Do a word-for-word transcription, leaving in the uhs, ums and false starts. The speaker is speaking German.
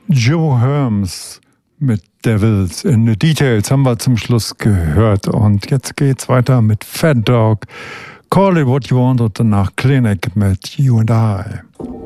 Joe Herms mit Devils in the Details haben wir zum Schluss gehört. Und jetzt geht's weiter mit Fat Dog, Call It What You Want und danach Clinic mit You and I.